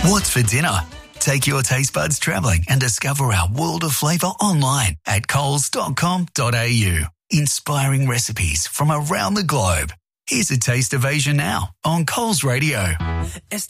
What's for dinner? Take your taste buds travelling and discover our world of flavour online at coles.com.au. Inspiring recipes from around the globe. Here's a taste of Asia now on Coles Radio.